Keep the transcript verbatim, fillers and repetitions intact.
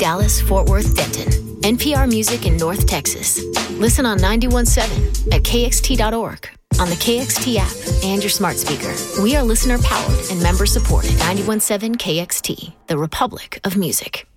Dallas, Fort Worth, Denton. N P R Music in North Texas. Listen on ninety-one point seven at K X T dot org, on the K X T app, and your smart speaker. We are listener-powered and member-supported. ninety-one point seven K X T, the Republic of Music.